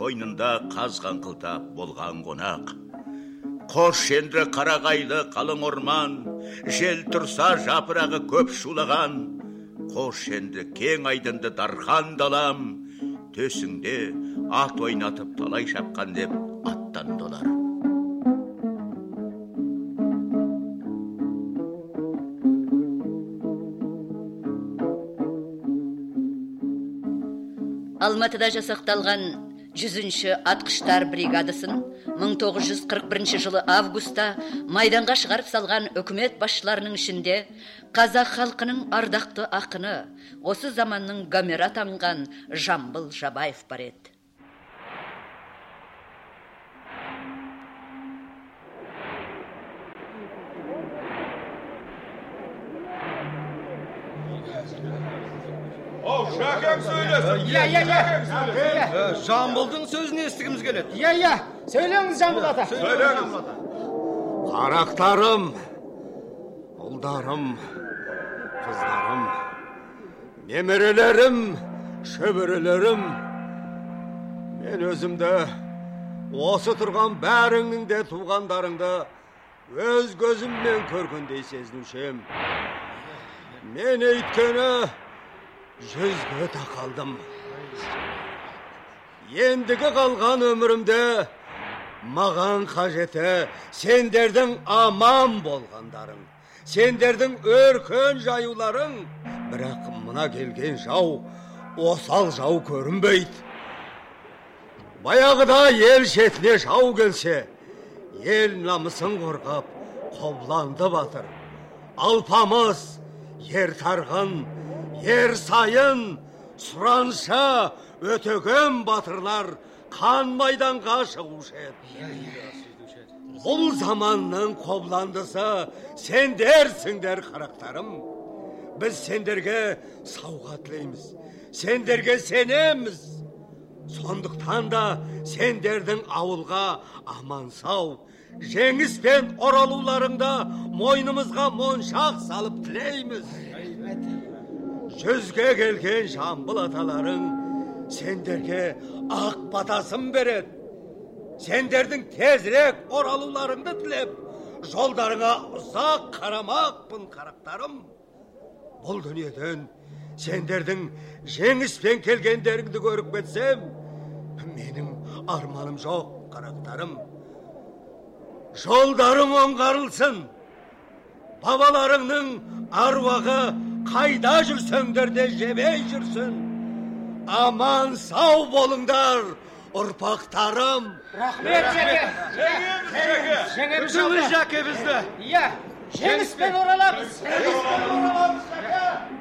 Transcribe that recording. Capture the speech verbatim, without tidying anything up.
мойнында қазған қылтап болған қонақ. Қош енді қарағайлы қалың орман, жел тұрса жапырағы көп шулаған. Қош енді кең айдынды дархан далам, төсіңде ат ойнатып талай шапқан деп аттан долар. Алматыда жасақталған жүзінші атқыштар бригадасын мың тоғыз жүз қырық бірінші жылы августта майданға шығарып салған үкімет басшыларының ішінде қазақ халқының ардақты ақыны, осы заманның Гомері атанған Жамбыл Жабаев бар еді. Оу, Шәкем сөйлесін. Иә, иә, иә. Жамбылдың сөзін естігіміз келеді. Иә, иә. Сөйлеңіз, Жамбыл ата. Сөйлеңіз. Қарақтарым, ұлдарым, қыздарым, немерелерім, шөберелерім, мен өзімді осы тұрған бәріңнің де туғандарыңды өз көзіммен көргендей сезінушем. Мен өйткені жүзге тақалдым. Ендігі қалған өмірімде маған қажеті сендердің аман болғандарың, сендердің өркен жаюларың. Бірақ мына келген жау осал жау көрінбейді. Баяғыда ел шетіне жау келсе, ел намысын қорғап қобланды батыр. Алпамыс, ер тарғын, ер сайын, сұранша, өтеген батырлар қан майданға шығушы еді. Бұл заманның қобландысы сендерсіңдер, қарақтарым. Біз сендерге сауға тілейміз, сендерге сенеміз. Сондықтан да сендердің ауылға аман сау, жеңіс пен оралуларыңда мойнымызға моншақ салып тілейміз. Жүзге келген Жамбыл аталарың сендерге ақ батасын береді. Сендердің тезірек оралуларыңды тілеп, жолдарыңа ұзақ қарамақпын, қарақтарым. Бұл дүниеден сендердің жеңіспен келгендеріңді көріп кетсем, менің арманым жоқ, қарақтарым. Жолдарың оңғарылсын, бабаларыңның аруағы қайда жүрсеңдер де жебей жүрсін. Аман сау болыңдар, ұрпақтарым. Рахмет, Жәке. Жеңеміз, Жәке. Жеңеміз, Жәке бізді. Иә, жеңіспен ораламыз. Жеңіспен ораламыз, Жәке.